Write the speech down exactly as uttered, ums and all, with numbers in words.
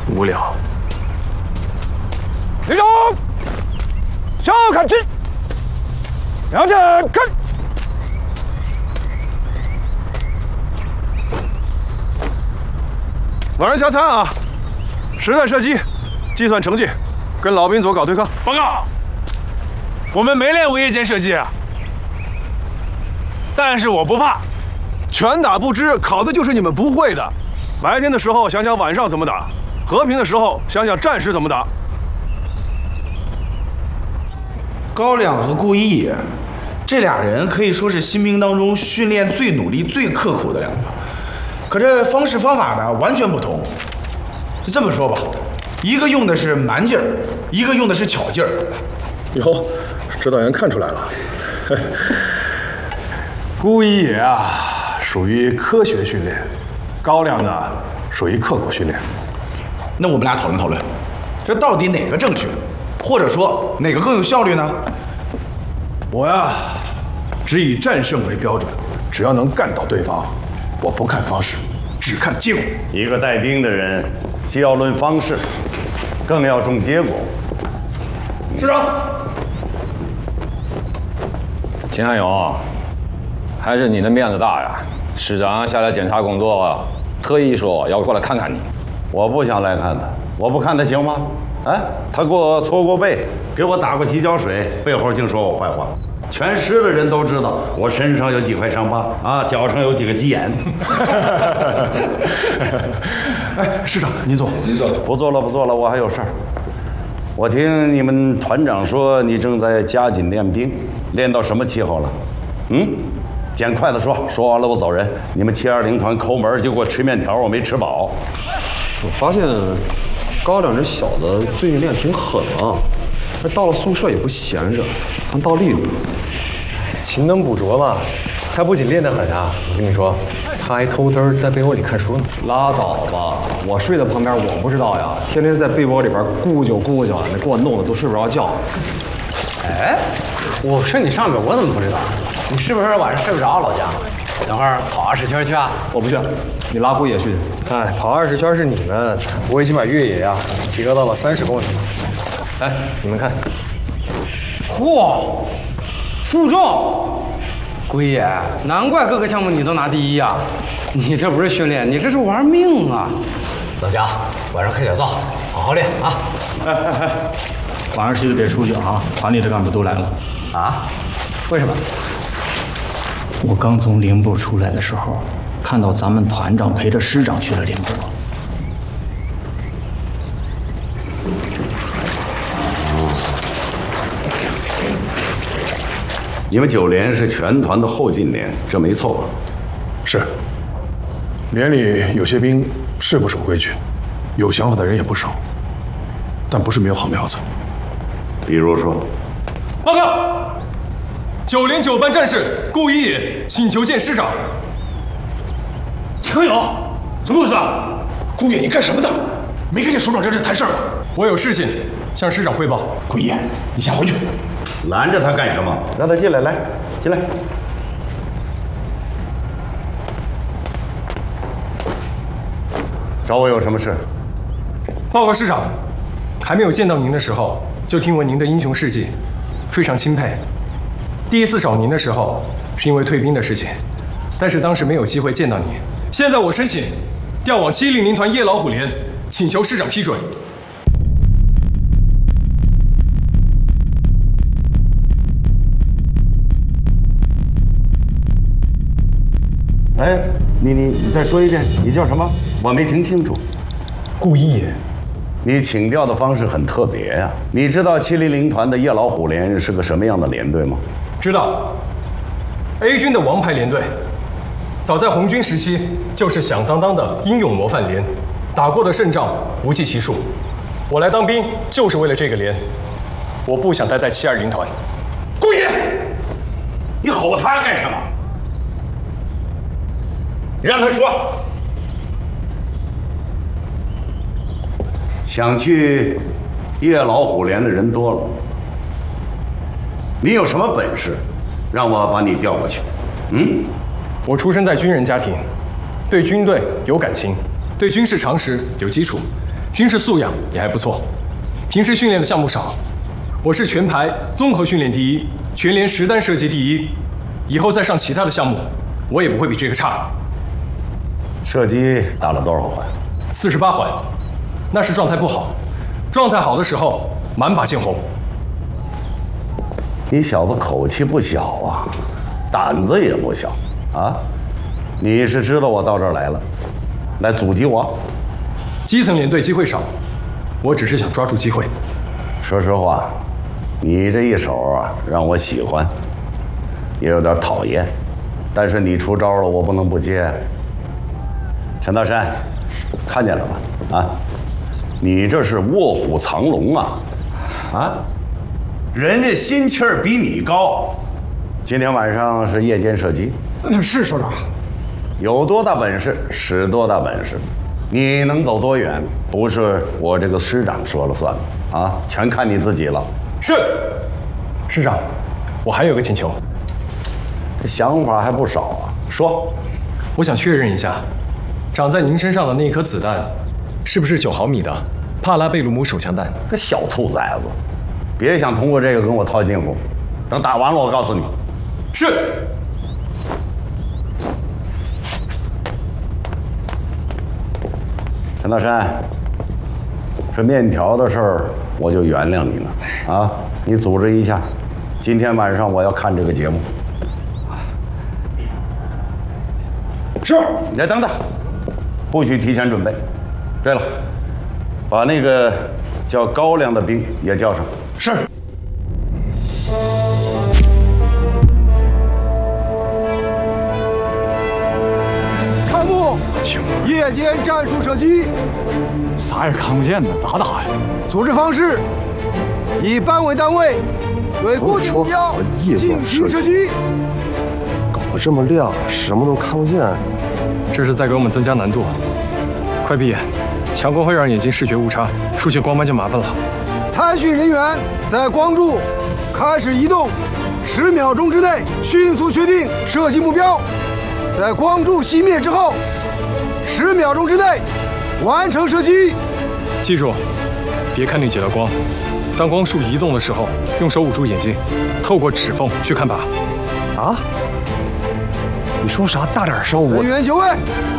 无聊。 立正，向后看齐，向前看。 晚上加餐啊！实弹射击，计算成绩，跟老兵组搞对抗。 报告，我们没练无夜间射击啊，但是我不怕。 拳打不支，考的就是你们不会的。白天的时候想想晚上怎么打，和平的时候想想战时怎么打。 高亮和顾一野，这俩人可以说是新兵当中训练最努力、最刻苦的两个。可这方式方法呢，完全不同。就这么说吧，一个用的是蛮劲儿，一个用的是巧劲儿。 哟，指导员看出来了。顾一野啊，属于科学训练；高亮呢，属于刻苦训练。 那我们俩讨论讨论，这到底哪个正确，或者说哪个更有效率呢？ 我呀，只以战胜为标准，只要能干倒对方，我不看方式，只看结果。 一个带兵的人，既要论方式，更要重结果。 师长， 秦汉勇，还是你的面子大呀！师长下来检查工作，特意说要过来看看你。 我不想来看他，我不看他行吗？哎，他给我搓过背，给我打过洗脚水，背后净说我坏话。全师的人都知道我身上有几块伤疤啊，脚上有几个鸡眼。 哎，师长您坐，您坐。 不做了，不做了，我还有事儿。我听你们团长说你正在加紧练兵，练到什么气候了？嗯，捡筷子说，说完了我走人。你们七二零团抠门就给我吃面条，我没吃饱。 我发现高亮这小子最近练挺狠啊，这到了宿舍也不闲着，还倒立呢。 勤能补拙嘛，他不仅练得狠啊，我跟你说，他还偷偷在被窝里看书呢。 拉倒吧，我睡在旁边，我不知道呀，天天在被窝里边咕啾咕啾，那给我弄得都睡不着觉。 哎，我睡你上面，我怎么不知道？你是不是晚上睡不着，老姜？等会儿跑二十圈去啊？ 我不去，你拉顾野去。 哎，跑二十圈是你们，我已经把越野呀提高到了三十公里。来，你们看， 嚯，负重！龟爷，难怪各个项目你都拿第一啊！你这不是训练，你这是玩命啊！ 老姜，晚上开点灶，好好练啊！ 哎哎哎，晚上谁都别出去啊！团里的干部都来了。 啊？为什么？ 我刚从连部出来的时候，看到咱们团长陪着师长去了连部。 你们九连是全团的后进连，这没错吧？ 是。连里有些兵是不守规矩，有想法的人也不少，但不是没有好苗子。 比如说， 报告，九连九班战士顾一野请求见师长。 程勇，什么回事啊？顾野，你干什么的？没看见首长在这谈事儿吗？ 我有事情向师长汇报。 顾野，你先回去。 拦着他干什么？让他进来，来，进来。找我有什么事？ 报告师长，还没有见到您的时候，就听闻您的英雄事迹，非常钦佩。第一次找您的时候，是因为退兵的事情，但是当时没有机会见到您。现在我申请调往七零零团夜老虎连，请求师长批准。 哎，你你你再说一遍，你叫什么？我没听清楚。 顾一野， 你请调的方式很特别呀、啊。你知道七零零团的夜老虎连是个什么样的连队吗？ 知道 ，A 军的王牌连队，早在红军时期就是响当当的英勇模范连，打过的胜仗不计其数。我来当兵就是为了这个连，我不想待在七二零团。 顾野，你吼他干什么？你让他说。 想去夜老虎连的人多了，你有什么本事，让我把你调过去？嗯， 我出生在军人家庭，对军队有感情，对军事常识有基础。 军事素养也还不错，平时训练的项目少。我是全排综合训练第一，全连实弹射击第一。以后再上其他的项目，我也不会比这个差。 射击打了多少环？ 四十八环，那是状态不好，状态好的时候满把见红。 你小子口气不小啊，胆子也不小啊！你是知道我到这儿来了，来阻击我？ 基层连队机会少，我只是想抓住机会。 说实话，你这一手啊，让我喜欢，也有点讨厌，但是你出招了，我不能不接。陈大山，看见了吧？啊，你这是卧虎藏龙啊！啊，人家心气儿比你高。今天晚上是夜间射击。 是首长。 有多大本事使多大本事，你能走多远，不是我这个师长说了算的啊，全看你自己了。 是，师长，我还有个请求。 这想法还不少啊，说。 我想确认一下，长在您身上的那颗子弹，是不是九毫米的帕拉贝鲁姆手枪弹？ 个小兔崽子，别想通过这个跟我套近乎。等打完了，我告诉你。 是。 陈大山，这面条的事儿我就原谅你了啊！你组织一下，今天晚上我要看这个节目。 是。 你再等等，不许提前准备。对了，把那个叫高粱的兵也叫上。 是。看幕，夜间战术射击。 啥也看不见呢，咋打呀？ 组织方式：以班为单位，对固定目标进行射击。 搞得这么亮，什么都看不见。 这是在给我们增加难度。快闭眼，强光会让眼睛视觉误差，出现光斑就麻烦了。 参训人员在光柱开始移动，十秒钟之内迅速确定射击目标。在光柱熄灭之后，十秒钟之内完成射击。 记住，别看那几道光，当光束移动的时候，用手捂住眼睛，透过指缝去看靶。 啊？你说啥？大点声！我人员就位。